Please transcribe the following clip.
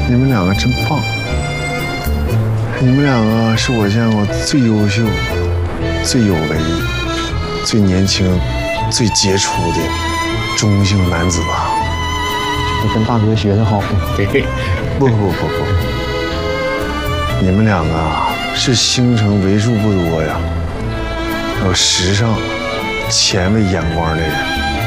你们两个真棒！你们两个是我见过最优秀、最有为、最年轻、最杰出的中性男子啊！ 这跟大哥学的好。 不，你们两个啊是星辰为数不多呀，有时尚、前卫眼光的人。